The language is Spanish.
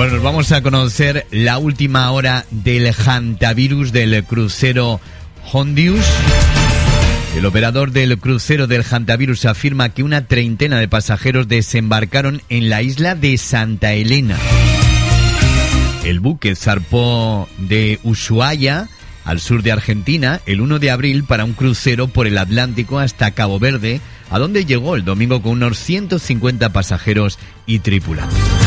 Bueno, nos vamos a conocer la última hora del hantavirus del crucero Hondius. El operador del crucero del hantavirus afirma que una treintena de pasajeros desembarcaron en la isla de Santa Elena. El buque zarpó de Ushuaia, al sur de Argentina, el 1 de abril para un crucero por el Atlántico hasta Cabo Verde, a donde llegó el domingo con unos 150 pasajeros y tripulantes.